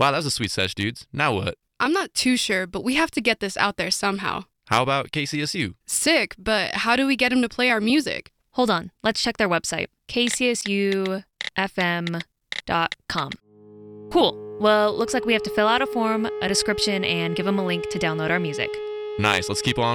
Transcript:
Wow, that was a sweet sesh, dudes. Now what? I'm not too sure, but we have to get this out there somehow. How about KCSU? Sick, but how do we get him to play our music? Hold on, let's check their website, kcsufm.com. Cool. Well, looks like we have to fill out a form, a description, and give them a link to download our music. Nice, let's keep on